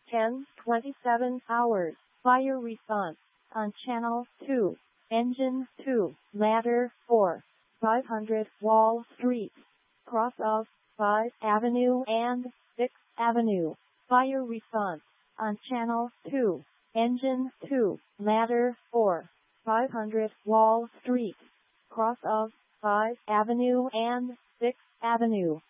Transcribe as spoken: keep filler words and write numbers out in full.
ten twenty-seven hours. Fire response on channel two. Engine two, ladder four, five hundred Wall Street, cross of fifth Avenue and sixth Avenue. Fire response on channel two. Engine two, ladder four, five hundred Wall Street, cross of fifth Avenue and sixth Avenue.